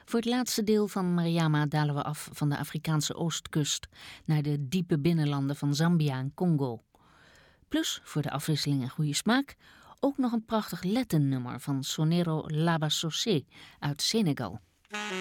Voor het laatste deel van Mariama dalen we af van de Afrikaanse oostkust naar de diepe binnenlanden van Zambia en Congo. Plus, voor de afwisseling en goede smaak, ook nog een prachtig Latin-nummer van Sonero Labassosé uit Senegal.